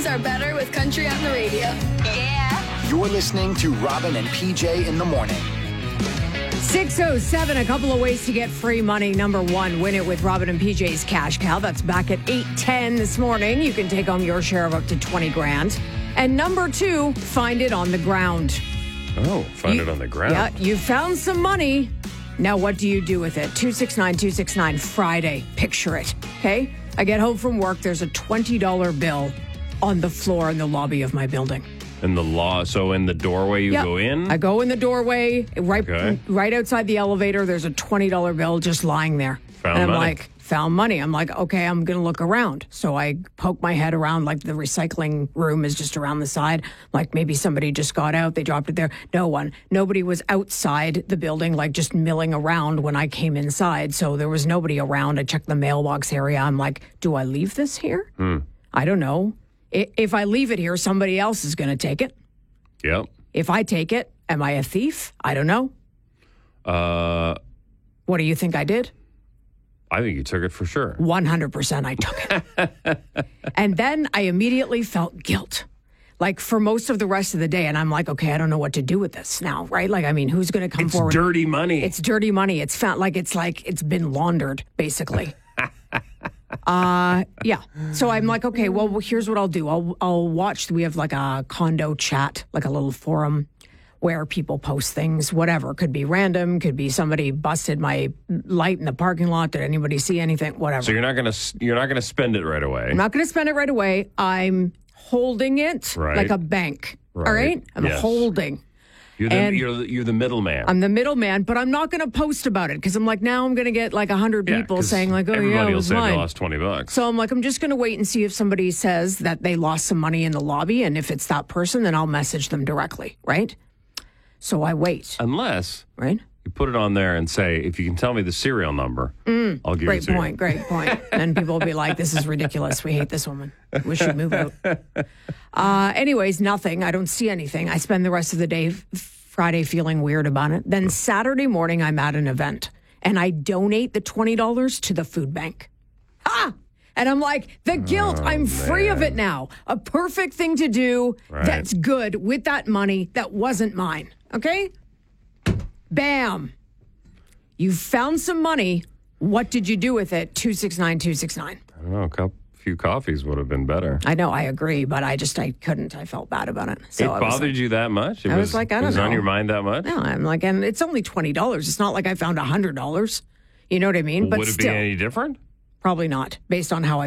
are better with country on the radio. Yeah. You're listening to Robin and PJ in the morning. 6:07, a couple of ways to get free money. Number one, win it with Robin and PJ's Cash Cow. That's back at 8:10 this morning. You can take home your share of up to 20 grand. And number two, find it on the ground. Oh, find it on the ground. Yeah, you found some money. Now what do you do with it? 269-269 Friday. Picture it, okay? I get home from work. There's a $20 bill on the floor in the lobby of my building. So in the doorway you go in? I go in the doorway, right outside the elevator. There's a $20 bill just lying there. Found money. Found money. I'm like, okay, I'm going to look around. So I poke my head around, like the recycling room is just around the side. Like maybe somebody just got out, they dropped it there. Nobody was outside the building, like just milling around when I came inside. So there was nobody around. I checked the mailbox area. I'm like, do I leave this here? I don't know. If I leave it here, somebody else is going to take it. Yep. If I take it, am I a thief? I don't know. What do you think I did? I think you took it for sure. 100% I took it. And then I immediately felt guilt. Like for most of the rest of the day. And I'm like, okay, I don't know what to do with this now, right? Like, I mean, who's going to come forward? It's dirty money. It's dirty money. It's it's been laundered, basically. Yeah. So I'm like, okay, well, here's what I'll do. I'll watch. We have like a condo chat, like a little forum where people post things, whatever. Could be random. Could be somebody busted my light in the parking lot. Did anybody see anything? Whatever. So you're not gonna spend it right away. I'm not going to spend it right away. I'm holding it like a bank. Right. All right. I'm holding. You're the middleman. I'm the middleman, but I'm not going to post about it because I'm like, now I'm going to get like 100 people saying like, oh yeah, everybody it will was say mine. they lost $20. So I'm like, I'm just going to wait and see if somebody says that they lost some money in the lobby, and if it's that person, then I'll message them directly, right? So I wait. Unless you put it on there and say, if you can tell me the serial number, I'll give it to you. Great point. And people will be like, this is ridiculous. We hate this woman. We should move out. Anyways, nothing. I don't see anything. I spend the rest of the day Friday feeling weird about it. Then Saturday morning, I'm at an event and I donate the $20 to the food bank. And I'm like, the guilt, I'm free of it now. A perfect thing to do that's good with that money that wasn't mine. Okay? Bam. You found some money. What did you do with it? 269-269. I don't know, a few coffees would have been better. I know, I agree, but I couldn't. I felt bad about it. So it bothered you that much? I was like, I don't know. It was on your mind that much? No, I'm like, and it's only $20. It's not like I found $100. You know what I mean? But would it be any different? Probably not, based on how I